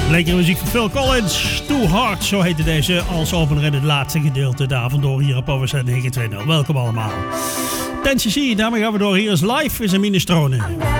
Lekkere muziek van Phil Collins. Too Hard, zo heette deze als opener in het laatste gedeelte. Daar vandoor hier op OVZ 920. Welkom allemaal. Tennessee, daarmee gaan we door. Hier is Live is een minestrone.